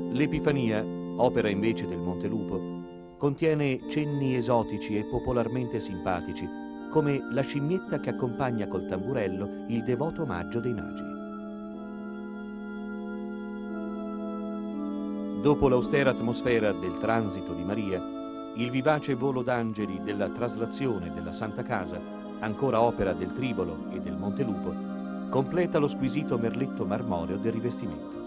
L'Epifania, opera invece del Montelupo, contiene cenni esotici e popolarmente simpatici, come la scimmietta che accompagna col tamburello il devoto omaggio dei magi. Dopo l'austera atmosfera del transito di Maria, il vivace volo d'angeli della traslazione della Santa Casa, ancora opera del Tribolo e del Montelupo, completa lo squisito merletto marmoreo del rivestimento.